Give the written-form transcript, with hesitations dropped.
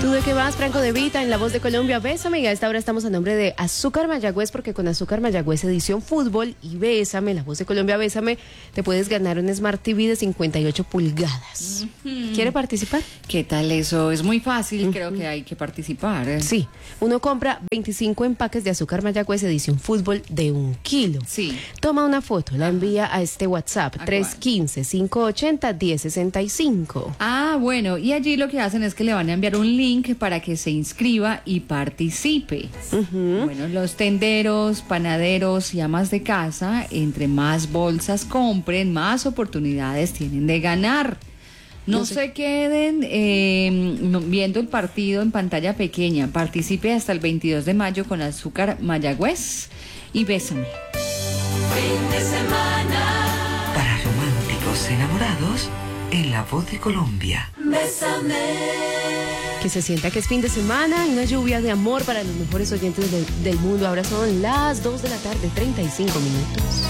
¿Tú de qué vas, Franco De Vita, en La Voz de Colombia? Bésame, y a esta hora estamos a nombre de Azúcar Mayagüez, porque con Azúcar Mayagüez edición fútbol y Bésame, La Voz de Colombia, Bésame, te puedes ganar un Smart TV de 58 pulgadas. ¿Quiere participar? ¿Qué tal eso? Es muy fácil, creo que hay que participar. Sí, uno compra 25 empaques de Azúcar Mayagüez edición fútbol de 1 kilo. Sí. Toma una foto, la envía a este WhatsApp, 315-580-1065. Ah, bueno, y allí lo que hacen es que le van a enviar un link para que se inscriba y participe. Bueno, los tenderos, panaderos y amas de casa, entre más bolsas compren, más oportunidades tienen de ganar. No se queden viendo el partido en pantalla pequeña. Participe hasta el 22 de mayo con Azúcar Mayagüez y Bésame. Fin de semana para románticos enamorados en La Voz de Colombia. Bésame. Que se sienta que es fin de semana, una lluvia de amor para los mejores oyentes del mundo. Ahora son las 2 de la tarde, 35 minutos.